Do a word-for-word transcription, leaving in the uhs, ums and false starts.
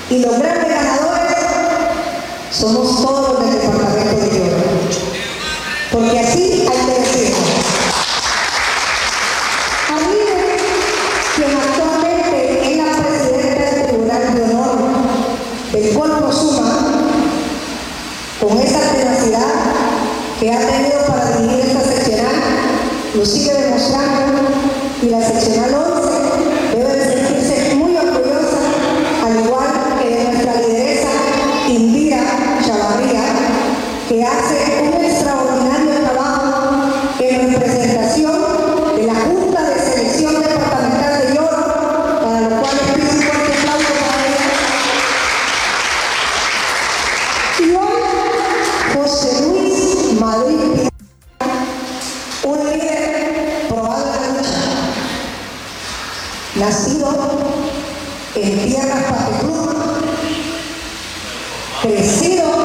Y los grandes ganadores somos todos los del departamento de Lloro. Porque así hay que decirlo. Arribe, quien actualmente es la presidenta del Tribunal de Honor del Pueblo Suma, con esa tenacidad que ha tenido para dirigir esta seccional, lo sigue demostrando, y la seccional once debe de sentirse muy orgullosa, al igual que de nuestra lideresa Indira Chavarría, que hace un extraordinario trabajo en representación de la Junta de Selección Departamental de Lloro, para lo cual les pido un fuerte aplauso para ella. Y hoy, José Luis Madrid, un líder probado de la lucha, nacido en tierras Patepuc, crecido